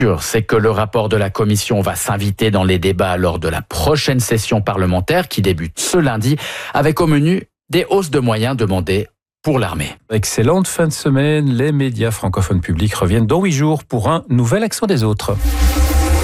C'est que le rapport de la commission va s'inviter dans les débats lors de la prochaine session parlementaire qui débute ce lundi avec au menu des hausses de moyens demandées pour l'armée. Excellente fin de semaine. Les médias francophones publics reviennent dans 8 jours pour un nouvel accent des autres.